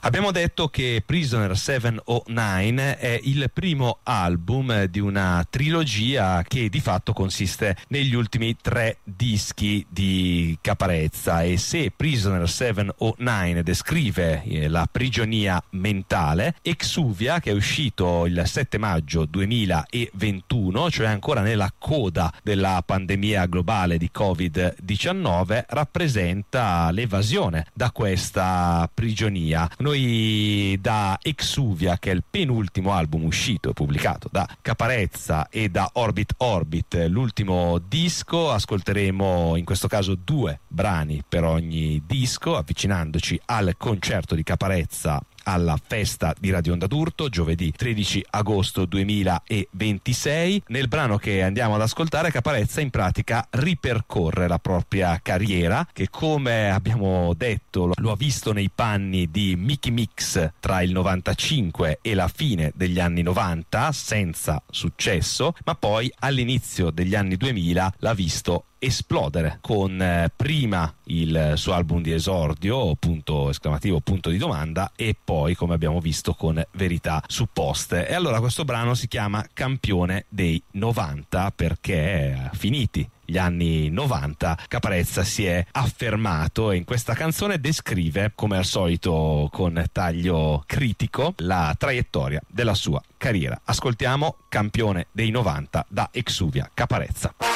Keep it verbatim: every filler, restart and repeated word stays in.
Abbiamo detto che Prisoner settecentonove è il primo album di una trilogia che di fatto consiste negli ultimi tre dischi di Caparezza, e se Prisoner settecentonove descrive eh, la prigionia mentale, Exuvia, che è uscito il sette maggio duemilaventuno, cioè ancora nella coda della pandemia globale di covid diciannove, rappresenta l'evasione da questa prigionia. Noi da Exuvia, che è il penultimo album uscito e pubblicato da Caparezza, e da Orbit Orbit, l'ultimo disco, ascolteremo in questo caso due brani per ogni disco, avvicinandoci al concerto di Caparezza alla festa di Radio Onda d'Urto giovedì tredici agosto duemilaventisei. Nel brano che andiamo ad ascoltare, Caparezza in pratica ripercorre la propria carriera, che come abbiamo detto lo ha visto nei panni di Mickey Mix tra il novantacinque e la fine degli anni novanta senza successo, ma poi all'inizio degli anni duemila l'ha visto esplodere con eh, prima il suo album di esordio, punto esclamativo, punto di domanda, e poi, come abbiamo visto, con Verità supposte. E allora questo brano si chiama Campione dei novanta perché, finiti gli anni novanta, Caparezza si è affermato e in questa canzone descrive, come al solito con taglio critico, la traiettoria della sua carriera. Ascoltiamo Campione dei novanta da Exuvia Caparezza.